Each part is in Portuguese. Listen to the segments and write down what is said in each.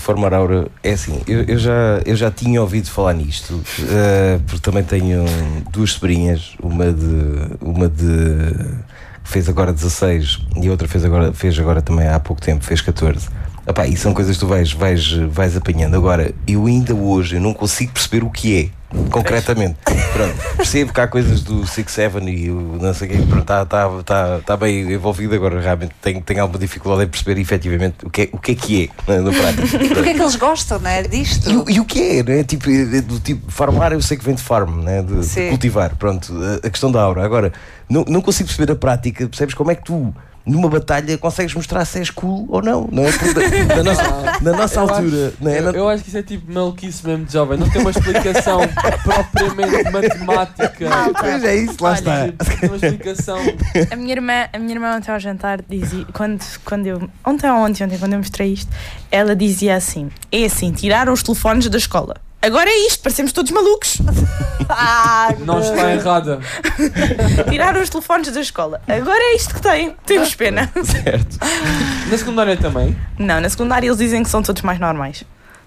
Formar Aura, é assim, eu já tinha ouvido falar nisto, porque também tenho duas sobrinhas, uma de fez agora 16 e a outra fez agora também há pouco tempo, fez 14. Epá, e são coisas que tu vais apanhando. Agora, eu ainda hoje não consigo perceber o que é concretamente. Pronto, percebo que há coisas do 6-7 e o não sei o quê, está bem envolvido. Agora realmente tenho alguma dificuldade em perceber efetivamente o que é no prático. Porque é que eles gostam, não é, disto? E o que é, não é? Do tipo farmar, eu sei que vem de farm, né? de cultivar, pronto, a questão da aura. Agora, não consigo perceber a prática, percebes como é que tu numa batalha consegues mostrar se és cool ou não, não é? Na nossa altura, não é? Eu acho que isso é tipo maluquice mesmo de jovem, não tem uma explicação propriamente matemática. Pois é isso, lá está. Tem uma explicação. A minha irmã ontem ao jantar dizia, ontem quando eu mostrei isto, ela dizia assim: é assim, tiraram os telefones da escola. Agora é isto, parecemos todos malucos. Não está errada. Tiraram os telefones da escola. Agora é isto que temos pena. Certo. Na secundária também? Não, na secundária eles dizem que são todos mais normais.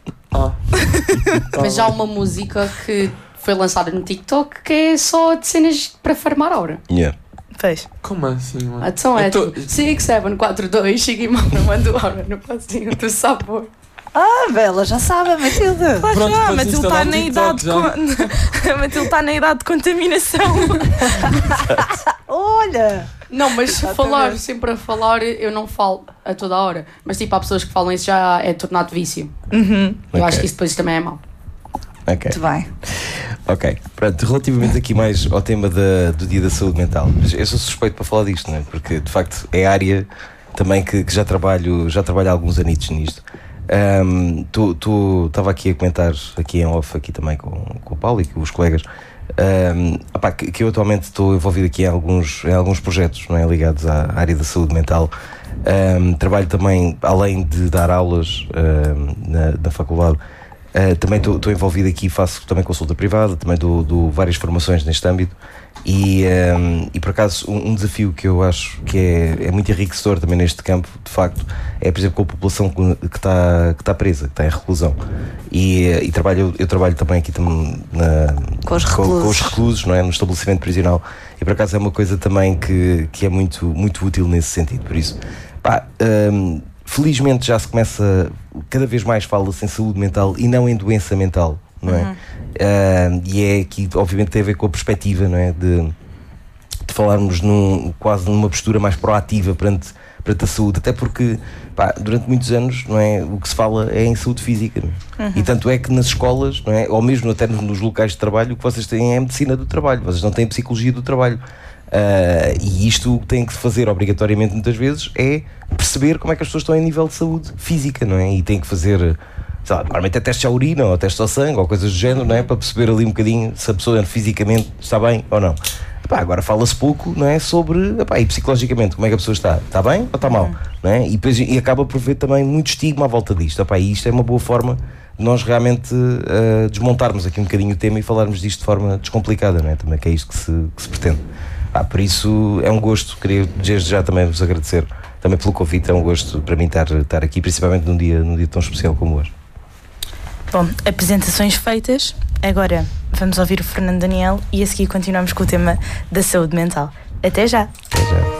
Mas já há uma música que foi lançada no TikTok que é só de cenas para farmar aura. Yeah. Fez. Como assim, mano? Então é 6742, chega e manda aura no passinho do sabor. Bela, já sabe, Matilda. Pronto, Já, mas ele está na idade mas ele está na idade de contaminação. Olha! Não, mas falar, sempre a falar, eu não falo a toda a hora. Mas tipo, há pessoas que falam isso já é tornado vício. Eu acho que isso depois também é mau. Ok. Muito bem. Ok, pronto, relativamente aqui mais ao tema do Dia da Saúde Mental. Eu sou suspeito para falar disto, não é? Porque de facto é a área também que já trabalho há alguns anitos nisto. Estava aqui a comentar aqui em off aqui também com o Paulo e com os colegas que eu atualmente estou envolvido aqui em alguns projetos, não é, ligados à área da saúde mental. Trabalho também, além de dar aulas na faculdade, também estou envolvido aqui, faço também consulta privada, também dou várias formações neste âmbito e por acaso um desafio que eu acho que é muito enriquecedor também neste campo, de facto, é por exemplo com a população que está presa, que está em reclusão e eu trabalho também aqui com os reclusos, não é? No estabelecimento prisional, e por acaso é uma coisa também que é muito, muito útil nesse sentido. Por isso, felizmente já se começa, cada vez mais fala-se em saúde mental e não em doença mental, não é? E é que obviamente tem a ver com a perspectiva, não é? De falarmos quase numa postura mais proativa perante a saúde, até porque durante muitos anos, não é, o que se fala é em saúde física, não é? E tanto é que nas escolas, não é, ou mesmo até nos locais de trabalho, o que vocês têm é a medicina do trabalho, vocês não têm psicologia do trabalho. E isto o que tem que fazer obrigatoriamente muitas vezes é perceber como é que as pessoas estão em nível de saúde física, não é? E tem que fazer, sei lá, normalmente é testes à urina ou testes ao sangue ou coisas do género, não é? Para perceber ali um bocadinho se a pessoa fisicamente está bem ou não. Agora fala-se pouco, não é? Sobre e psicologicamente como é que a pessoa está bem ou está mal, não é? E acaba por ver também muito estigma à volta disto. E isto é uma boa forma de nós realmente desmontarmos aqui um bocadinho o tema e falarmos disto de forma descomplicada, não é? Também que é isto que se pretende. Por isso é um gosto, queria desde já também vos agradecer também pelo convite, é um gosto para mim estar aqui, principalmente num dia tão especial como hoje. Bom, apresentações feitas, agora vamos ouvir o Fernando Daniel e a seguir continuamos com o tema da saúde mental. Até já! Até já!